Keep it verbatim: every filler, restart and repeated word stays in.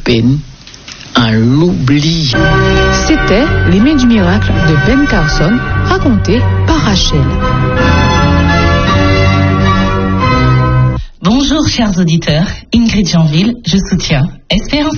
peine à l'oubli. C'était Les Mains du Miracle de Ben Carson, raconté par Rachel. Bonjour chers auditeurs, Ingrid Janville, je soutiens Espérance